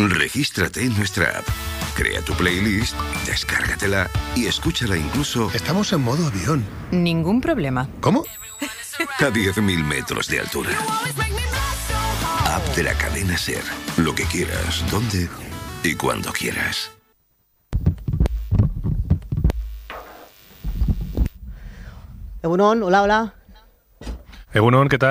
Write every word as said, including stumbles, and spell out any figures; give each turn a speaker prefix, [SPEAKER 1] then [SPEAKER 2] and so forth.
[SPEAKER 1] Regístrate en nuestra app. Crea tu playlist, descárgatela y escúchala incluso...
[SPEAKER 2] Estamos en modo avión.
[SPEAKER 3] Ningún problema.
[SPEAKER 2] ¿Cómo?
[SPEAKER 1] A diez mil metros de altura. App de la cadena SER. Lo que quieras, donde y cuando quieras.
[SPEAKER 4] Egunon, hola, hola.
[SPEAKER 5] Egunon, ¿qué tal?